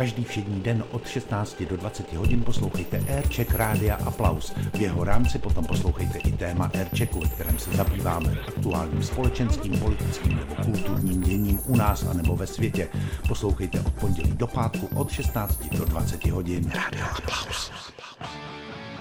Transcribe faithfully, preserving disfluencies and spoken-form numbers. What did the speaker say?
Každý všední den od šestnácti do dvaceti hodin poslouchejte Aircheck Rádia Aplaus. V jeho rámci potom poslouchejte i téma Airchecku, ve kterém se zabýváme aktuálním společenským, politickým nebo kulturním děním u nás a nebo ve světě. Poslouchejte od pondělí do pátku od šestnácti do dvaceti hodin. Rádio Aplaus.